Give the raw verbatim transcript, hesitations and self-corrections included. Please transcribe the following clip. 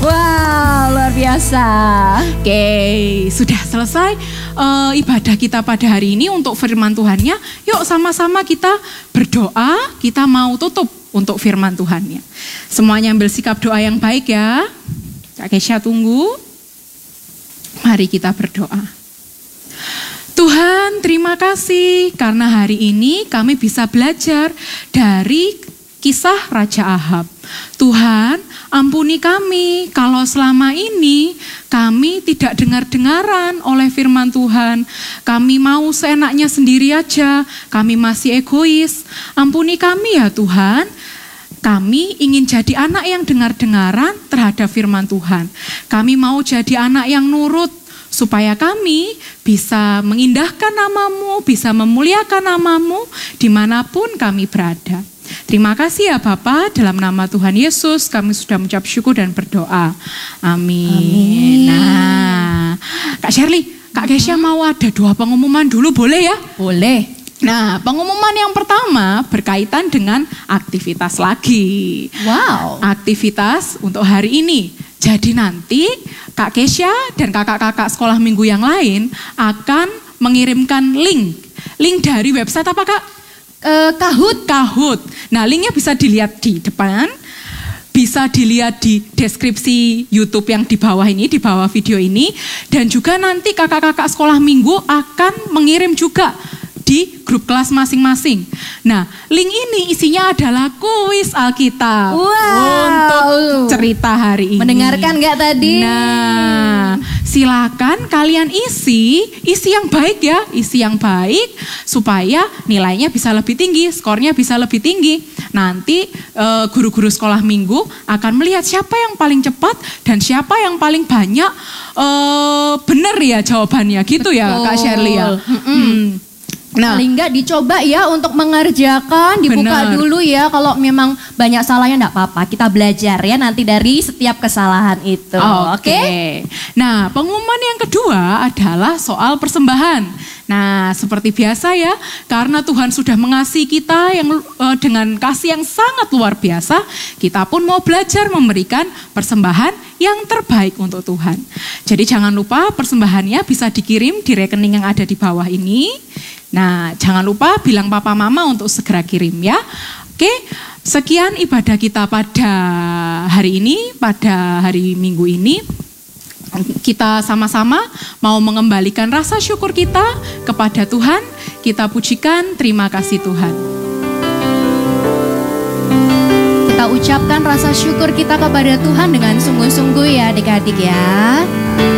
Wow, luar biasa. Oke, sudah selesai uh, ibadah kita pada hari ini untuk firman Tuhannya. Yuk sama-sama kita berdoa, kita mau tutup untuk firman Tuhannya. Semuanya ambil sikap doa yang baik ya. Kak Kesha tunggu. Mari kita berdoa. Tuhan, terima kasih karena hari ini kami bisa belajar dari kisah Raja Ahab. Tuhan, ampuni kami kalau selama ini kami tidak dengar-dengaran oleh firman Tuhan. Kami mau seenaknya sendiri aja, kami masih egois. Ampuni kami ya Tuhan. Kami ingin jadi anak yang dengar-dengaran terhadap firman Tuhan. Kami mau jadi anak yang nurut, supaya kami bisa mengindahkan namamu, bisa memuliakan namamu dimanapun kami berada. Terima kasih ya Bapak, dalam nama Tuhan Yesus kami sudah mengucap syukur dan berdoa. Amin. Amin. Nah, Kak Shirley, Kak Kesha mau ada dua pengumuman dulu boleh ya? Boleh. Nah, pengumuman yang pertama berkaitan dengan aktivitas lagi. Wow. Aktivitas untuk hari ini. Jadi nanti Kak Kesha dan kakak-kakak sekolah minggu yang lain akan mengirimkan link. Link dari website apa Kak? Uh, Kahoot. Kahoot. Nah, linknya bisa dilihat di depan, bisa dilihat di deskripsi YouTube yang di bawah ini, di bawah video ini. Dan juga nanti kakak-kakak sekolah minggu akan mengirim juga di grup kelas masing-masing. Nah, link ini isinya adalah kuis Alkitab. Wow. Untuk cerita hari ini. Mendengarkan gak tadi? Nah, silakan kalian isi, isi yang baik ya, isi yang baik supaya nilainya bisa lebih tinggi, skornya bisa lebih tinggi. Nanti eh, guru-guru sekolah minggu akan melihat siapa yang paling cepat dan siapa yang paling banyak eh, benar ya jawabannya, gitu. Betul. Ya Kak Shirley ya. Hmm. Nah, paling enggak dicoba ya untuk mengerjakan, dibuka bener. Dulu ya. Kalau memang banyak salahnya enggak apa-apa, kita belajar ya nanti dari setiap kesalahan itu. Oke. Okay. Okay. Nah, pengumuman yang kedua adalah soal persembahan. Nah, seperti biasa ya, karena Tuhan sudah mengasihi kita yang uh, dengan kasih yang sangat luar biasa, kita pun mau belajar memberikan persembahan yang terbaik untuk Tuhan. Jadi jangan lupa persembahannya bisa dikirim di rekening yang ada di bawah ini. Nah, jangan lupa bilang papa mama untuk segera kirim ya. Oke, sekian ibadah kita pada hari ini, pada hari Minggu ini. Kita sama-sama mau mengembalikan rasa syukur kita kepada Tuhan. Kita pujikan, terima kasih Tuhan. Kita ucapkan rasa syukur kita kepada Tuhan dengan sungguh-sungguh ya adik-adik ya.